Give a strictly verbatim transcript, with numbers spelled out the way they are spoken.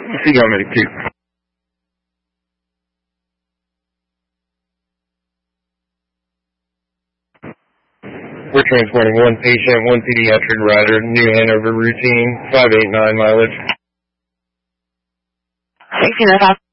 Seagull Medic two. We're transporting one patient, one pediatric rider, New Hanover routine, five eight nine mileage. sixteen oh five.